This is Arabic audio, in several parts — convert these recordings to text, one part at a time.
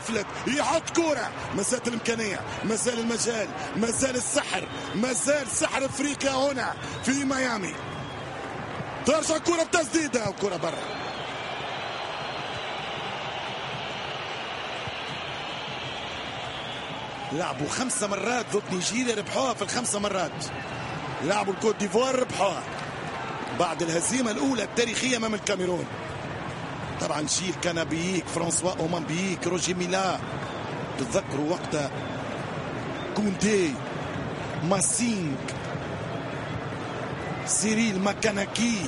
يفلت يحط كرة، مسات الإمكانية، مازال المجال، مازال السحر، مازال سحر أفريقيا هنا في ميامي. ترجع كرة بتسديدة وكرة برا. لعبوا 5 مرات ضد نيجيريا، ربحوها في ال5 مرات. لعبوا الكوت ديفوار، ربحوها بعد الهزيمة الأولى التاريخية أمام الكاميرون. طبعا جيل كان بيك، فرانسوا أومان بيك، روجي ميلا، تتذكروا وقتها كوندي، ماسينك، سيريل ماكاناكي.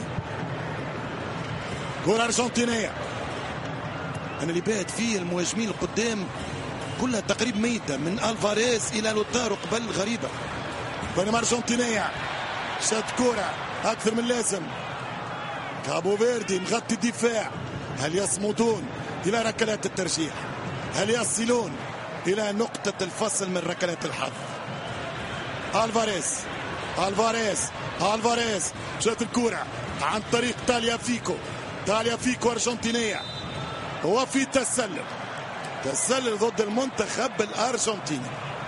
كرة أرجنتينية. أنا اللي بات فيه المهاجمين القدام كلها تقريبا ميتة، من ألفاريز إلى لوتارو قبل، غريبة. بينما أرجنتينية شاد كرة أكثر من لازم. كابو فيردي مغطي الدفاع. هل يصمدون إلى ركلات الترجيح؟ هل يصلون إلى نقطة الفصل من ركلات الحظ؟ ألفاريز شات الكرة عن طريق تاليا فيكو أرجنتينية. وفي تسلل ضد المنتخب الأرجنتيني.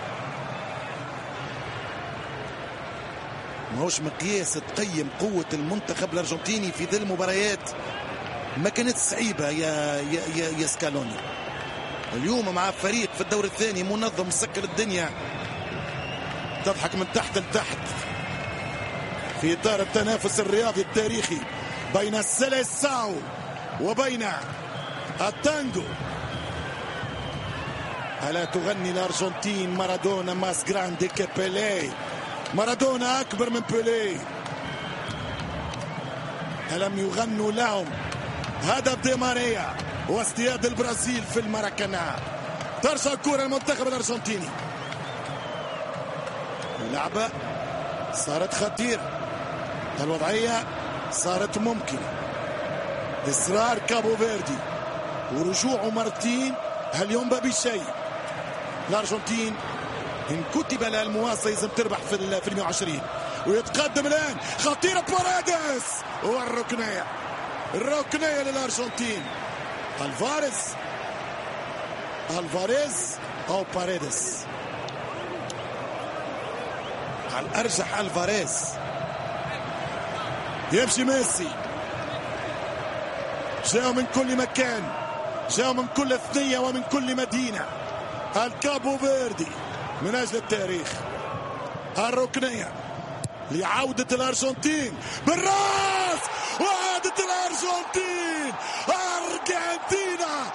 ماهوش مقياس تقيم قوة المنتخب الأرجنتيني في ذي المباريات ما كانت صعيبة يا سكالوني. اليوم مع فريق في الدور الثاني منظم مسكر الدنيا، تضحك من تحت لتحت في إطار التنافس الرياضي التاريخي بين السيليساو وبين التانجو. ألا تغني الأرجنتين مارادونا ماس جراندي كبيلي؟ مارادونا أكبر من بيلي. ألم يغنوا لهم هدف دي ماريا واستياد البرازيل في الماراكانا؟ ترجع الكرة المنتخب الأرجنتيني. اللعبة صارت خطيرة، الوضعية صارت ممكنة. إصرار كابو فيردي ورجوع مرتين هل ينبأ بشيء؟ الأرجنتين إن كتب لها المواصلة لازم تربح في ال 120 ويتقدم الآن. خطيرة باراديس والركنية، الركنية للأرجنتين. ألفاريز أو باريدس، على الأرجح ألفاريز. يمشي ميسي، جاءوا من كل مكان، جاءوا من كل ثنية ومن كل مدينة. الكابو فيردي من أجل التاريخ. الركنية لعودة الأرجنتين بالراس، وعادة الأرجنتين. أرجنتينا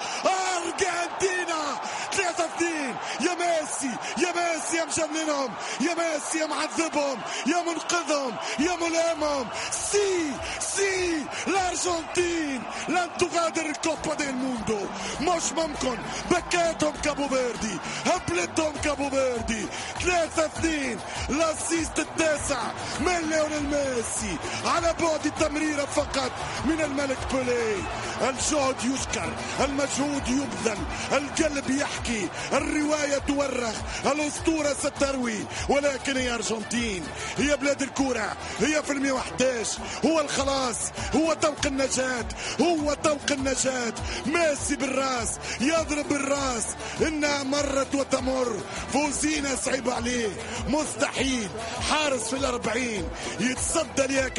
3-2. يا ميسي يا مجننهم، يا ميسي يا معذبهم، يا منقذهم، يا ملامهم. سي الأرجنتين لن تغادر الكوبا ديل موندو. مش ممكن. بكاتهم كابو فيردي، هبلتهم كابو فيردي. 3-2. الاسيست التاسع من ليونيل ميسي على بعد التمريرة فقط من الملك بيلي. الجهد يشكر، المجهود يبذل، القلب يحكي، الرواية تورخ، الأسطورة ستروي. ولكن هي أرجنتين، هي بلاد الكرة، هي في 111. هو الخلاص، هو طوق النجاة. ميسي بالراس، يضرب بالراس. إنها مرت وتمر. فوزينا صعب عليه، مستحيل. حارس في 40 يتصدى ليها